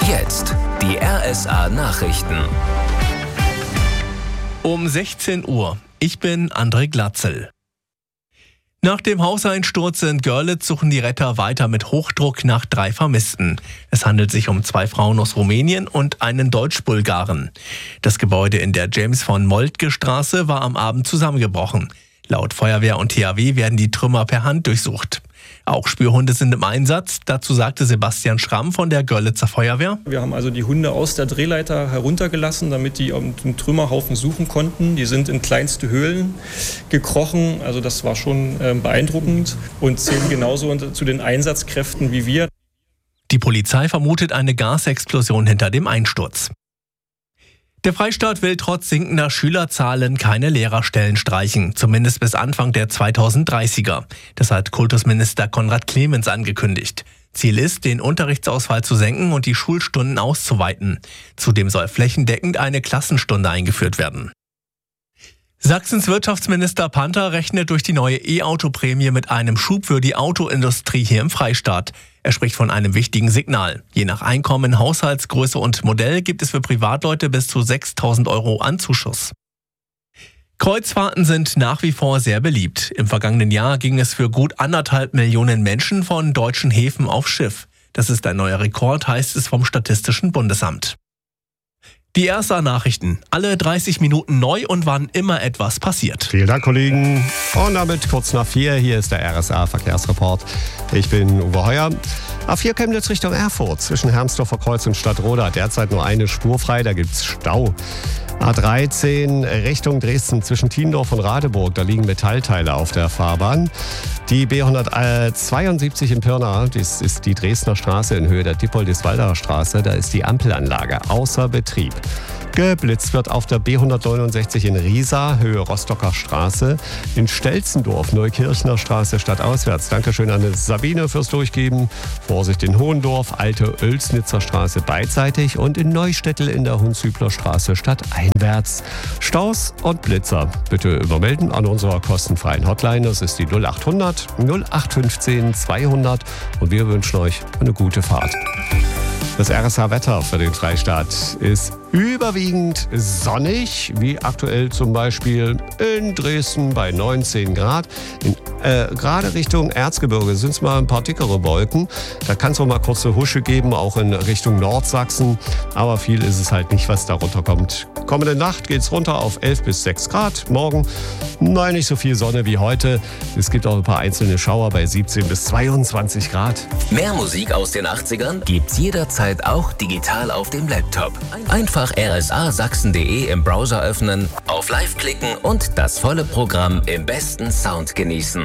Jetzt die RSA Nachrichten. Um 16 Uhr. Ich bin André Glatzel. Nach dem Hauseinsturz in Görlitz suchen die Retter weiter mit Hochdruck nach 3 Vermissten. Es handelt sich um 2 Frauen aus Rumänien und einen Deutsch-Bulgaren. Das Gebäude in der James-von-Moltke-Straße war am Abend zusammengebrochen. Laut Feuerwehr und THW werden die Trümmer per Hand durchsucht. Auch Spürhunde sind im Einsatz. Dazu sagte Sebastian Schramm von der Görlitzer Feuerwehr: Wir haben also die Hunde aus der Drehleiter heruntergelassen, damit die den Trümmerhaufen suchen konnten. Die sind in kleinste Höhlen gekrochen. Also das war schon beeindruckend und zählen genauso zu den Einsatzkräften wie wir. Die Polizei vermutet eine Gasexplosion hinter dem Einsturz. Der Freistaat will trotz sinkender Schülerzahlen keine Lehrerstellen streichen, zumindest bis Anfang der 2030er. Das hat Kultusminister Konrad Clemens angekündigt. Ziel ist, den Unterrichtsausfall zu senken und die Schulstunden auszuweiten. Zudem soll flächendeckend eine Klassenstunde eingeführt werden. Sachsens Wirtschaftsminister Panther rechnet durch die neue E-Auto-Prämie mit einem Schub für die Autoindustrie hier im Freistaat. Er spricht von einem wichtigen Signal. Je nach Einkommen, Haushaltsgröße und Modell gibt es für Privatleute bis zu 6.000 € an Zuschuss. Kreuzfahrten sind nach wie vor sehr beliebt. Im vergangenen Jahr ging es für gut 1,5 Millionen Menschen von deutschen Häfen auf Schiff. Das ist ein neuer Rekord, heißt es vom Statistischen Bundesamt. Die RSA Nachrichten. Alle 30 Minuten neu und wann immer etwas passiert. Vielen Dank, Kollegen. Und damit kurz nach 4. Hier ist der RSA Verkehrsreport. Ich bin Uwe Heuer. A4 Chemnitz Richtung Erfurt. Zwischen Hermsdorfer Kreuz und Stadtroda. Derzeit nur eine Spur frei, da gibt's Stau. A13 Richtung Dresden zwischen Tiendorf und Radeburg. Da liegen Metallteile auf der Fahrbahn. Die B172 in Pirna, das ist die Dresdner Straße in Höhe der Dippoldiswalder Straße. Da ist die Ampelanlage außer Betrieb. Geblitzt wird auf der B169 in Riesa, Höhe Rostocker Straße. In Stelzendorf, Neukirchner Straße stadtauswärts. Dankeschön an Sabine fürs Durchgeben. Vorsicht in Hohendorf, Alte Oelsnitzer Straße beidseitig. Und in Neustettel in der Hunsübler Straße stadteinwärts. Staus und Blitzer bitte übermelden an unserer kostenfreien Hotline. Das ist die 0800 0815 200. Und wir wünschen euch eine gute Fahrt. Das RSA-Wetter für den Freistaat ist überwiegend sonnig, wie aktuell zum Beispiel in Dresden bei 19 Grad. Gerade Richtung Erzgebirge sind es mal ein paar dickere Wolken. Da kann es auch mal kurze Husche geben, auch in Richtung Nordsachsen. Aber viel ist es halt nicht, was da runterkommt. Kommende Nacht geht es runter auf 11 bis 6 Grad. Morgen, nein, nicht so viel Sonne wie heute. Es gibt auch ein paar einzelne Schauer bei 17 bis 22 Grad. Mehr Musik aus den 80ern gibt's jederzeit auch digital auf dem Laptop. Einfach rsasachsen.de im Browser öffnen, auf Live klicken und das volle Programm im besten Sound genießen.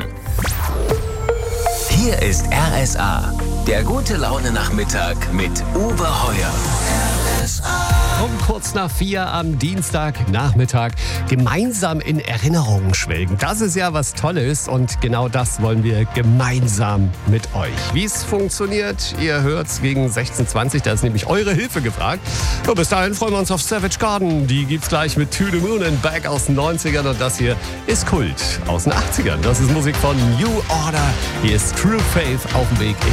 Hier ist RSA, der gute Laune Nachmittag mit Uwe Heuer. Um kurz nach 4 am Dienstagnachmittag gemeinsam in Erinnerungen schwelgen. Das ist ja was Tolles und genau das wollen wir gemeinsam mit euch. Wie es funktioniert, ihr hört's gegen 16:20, da ist nämlich eure Hilfe gefragt. Und bis dahin freuen wir uns auf Savage Garden. Die gibt's gleich mit To The Moon and Back aus den 90ern und das hier ist Kult aus den 80ern. Das ist Musik von New Order. Hier ist True Faith auf dem Weg